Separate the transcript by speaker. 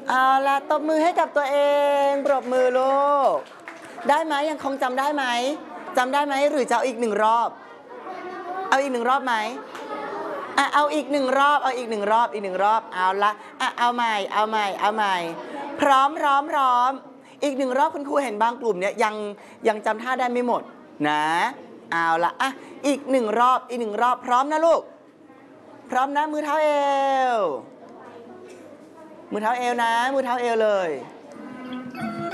Speaker 1: เอาละตบมือให้กับตัวเองปรบมือลูกได้ไหมยังคงจำได้ไหมจำได้ไหมหรือจะเอาอีกหนึ่งรอบเอาอีกหนึ่งรอบไหมเอาอีกหนึ่งรอบเอาอีกหนึ่งรอบอีกหนึ่งรอบเอาละเอาใหม่เอาใหม่เอาใหม่พร้อมอีกหนึ่งรอบคุณครูเห็นบางกลุ่มเนี่ยยังจำท่าได้ไม่หมดนะเอาละอีกหนึ่งรอบอีกหนึ่งรอบพร้อมนะลูกพร้อมนะมือเท้าเอวมือเท้าเอวนะมือเท้าเอวเลย